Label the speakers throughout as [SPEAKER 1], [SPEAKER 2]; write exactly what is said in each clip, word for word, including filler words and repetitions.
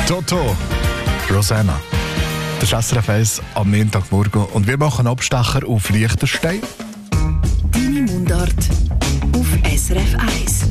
[SPEAKER 1] Toto, Rosanna. Das ist S R F eins am Montagmorgen und wir machen Abstecher auf Liechtenstein.
[SPEAKER 2] Deine Mundart auf S R F eins.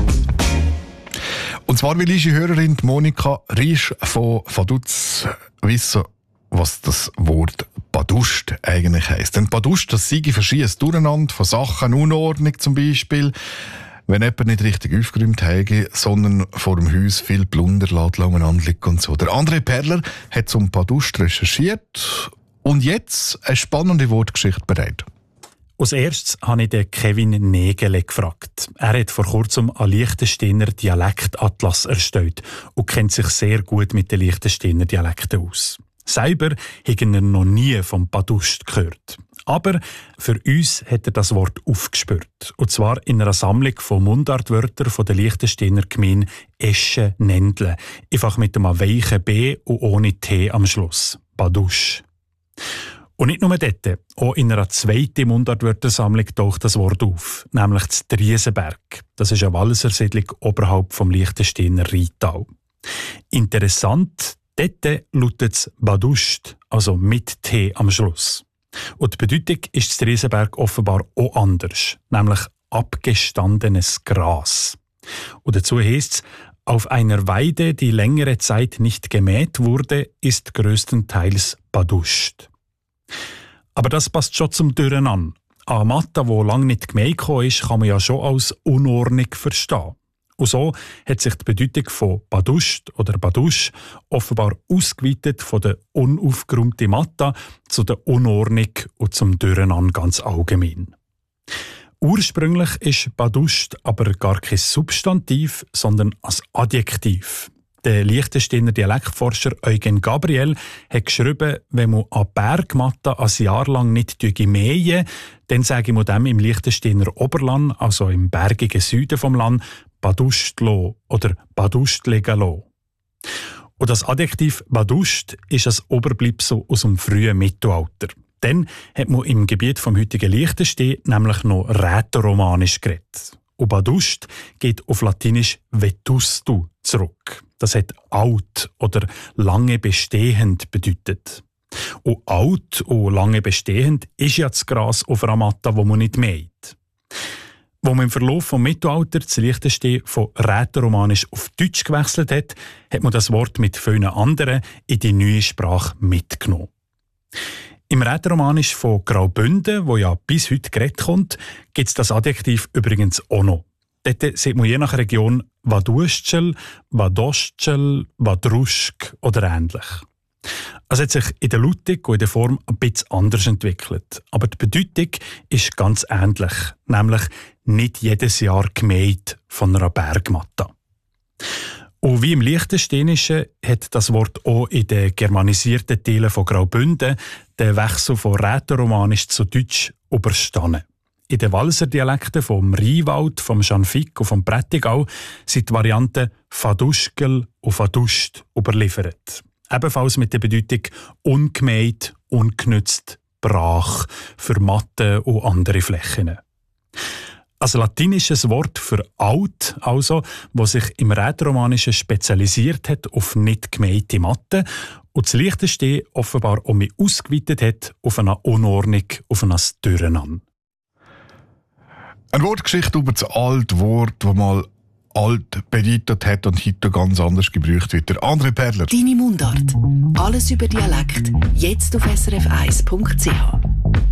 [SPEAKER 1] Und zwar will unsere Hörerin Monika Riesch von Vaduz wissen, was das Wort Badust eigentlich heisst. Denn Badust, das sei verschiedenes Durcheinander von Sachen, Unordnung zum Beispiel, wenn jemand nicht richtig aufgeräumt hätte, sondern vor dem Haus viel Plunder umeinander liegt und so. Der André Perler hat zum Badust recherchiert und jetzt eine spannende Wortgeschichte bereit.
[SPEAKER 3] Als erstes habe ich den Kevin Nägele gefragt. Er hat vor kurzem einen Liechtensteiner Dialektatlas erstellt und kennt sich sehr gut mit den Liechtensteiner Dialekten aus. Selber hat er noch nie vom Badust gehört. Aber für uns hat er das Wort aufgespürt. Und zwar in einer Sammlung von Mundartwörtern von der Liechtensteiner Gemeinde Eschen-Nendle. Einfach mit einem weichen B und ohne T am Schluss. Badust. Und nicht nur dort, auch in einer zweiten Mundartwörtersammlung taucht das Wort auf, nämlich das Driesenberg. Das ist eine Wallisersiedlung oberhalb vom Liechtensteiner Rheintal. Interessant, dort lautet es Badust, also mit T am Schluss. Und die Bedeutung ist das Driesenberg offenbar auch anders, nämlich abgestandenes Gras. Und dazu heisst es, auf einer Weide, die längere Zeit nicht gemäht wurde, ist größtenteils Badust. Aber das passt schon zum Durcheinander. Eine Matte, die lange nicht gemäht ist, kann man ja schon als Unordnung verstehen. Und so hat sich die Bedeutung von Badust oder Badusch offenbar ausgeweitet von der unaufgeräumten Matte zu der Unordnung und zum Durcheinander ganz allgemein. Ursprünglich ist Badust aber gar kein Substantiv, sondern ein Adjektiv. Der Liechtensteiner Dialektforscher Eugen Gabriel hat geschrieben, wenn man eine Bergmatte ein Jahr lang nicht mähen, dann sage man dem im Liechtensteiner Oberland, also im bergigen Süden vom Land, Badustlo oder Badustlegalo. Und das Adjektiv Badust ist ein Oberbleibsel aus dem frühen Mittelalter. Dann hat man im Gebiet vom heutigen Liechtenstein nämlich noch Rätoromanisch geredet. Und Badust geht auf Latinisch vetustu zurück. Das hat alt oder lange bestehend bedeutet. Und alt und lange bestehend ist ja das Gras auf einer Matte, wo man nicht mäht. Wo man im Verlauf des Mittelalters das Liechtenstein von Rätoromanisch auf Deutsch gewechselt hat, hat man das Wort mit vielen anderen in die neue Sprache mitgenommen. Im Rätoromanisch von Graubünden, wo ja bis heute geredet kommt, gibt es das Adjektiv übrigens auch noch. Dort sieht man je nach Region Vadustschel, Vadostschel, Vadruschk oder ähnlich. Es hat sich in der Lautung und in der Form ein bisschen anders entwickelt. Aber die Bedeutung ist ganz ähnlich, nämlich nicht jedes Jahr gemäht von einer Bergmatte. Und wie im Liechtensteinischen hat das Wort auch in den germanisierten Teilen von Graubünden den Wechsel von Rätoromanisch zu Deutsch überstanden. In den Walliser Dialekten vom Rheinwald, vom Schanfigg und vom Prättigau sind die Varianten Vaduschkel und Vadust überliefert. Ebenfalls mit der Bedeutung ungemäht, ungenützt, brach, für Matten und andere Flächen. Ein latinisches Wort für alt, also, das sich im Rätoromanischen spezialisiert hat auf nicht gemähte Matten und das Liechtenstein offenbar auch mehr ausgeweitet hat auf eine Unordnung, auf ein Durcheinander.
[SPEAKER 1] Eine Wortgeschichte über das alte Wort, das mal alt bedeutet hat und heute ganz anders gebraucht wird. Der André Perler.
[SPEAKER 2] Deine Mundart. Alles über Dialekt. Jetzt auf s r f eins punkt c h.